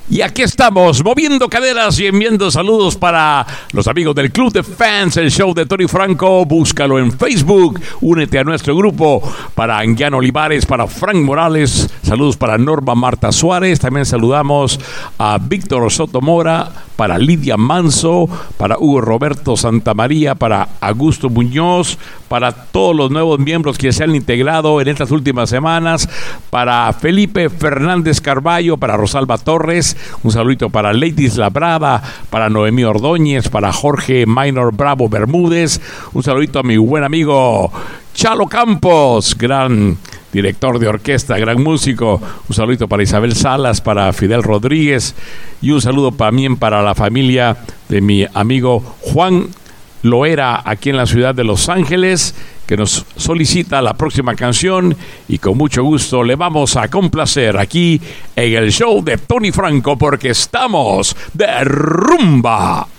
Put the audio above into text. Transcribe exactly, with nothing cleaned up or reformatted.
Y aquí estamos, moviendo caderas y enviando saludos para los amigos del Club de Fans, el show de Tony Franco. Búscalo en Facebook, únete a nuestro grupo. Para Anguiano Olivares, para Frank Morales, saludos para Norma Marta Suárez. También saludamos a Víctor Soto Mora, para Lidia Manso, para Hugo Roberto Santamaría, para Augusto Muñoz, para todos los nuevos miembros que se han integrado en estas últimas semanas, para Felipe Fernández Carballo, para Rosalba Torres. Un saludito para Ladies Labrada, para Noemí Ordóñez, para Jorge Minor Bravo Bermúdez. Un saludito a mi buen amigo Chalo Campos, gran director de orquesta, gran músico. Un saludito para Isabel Salas, para Fidel Rodríguez. Y un saludo también para la familia de mi amigo Juan Loera, aquí en la ciudad de Los Ángeles, que nos solicita la próxima canción y con mucho gusto le vamos a complacer aquí en el show de Tony Franco, porque estamos de rumba.